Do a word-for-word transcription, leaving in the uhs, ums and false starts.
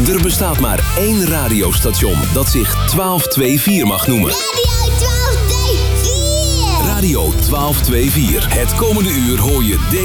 Er bestaat maar één radiostation dat zich twaalf vierentwintig mag noemen. Radio twaalf twee vier. Radio twaalf vierentwintig. Het komende uur hoor je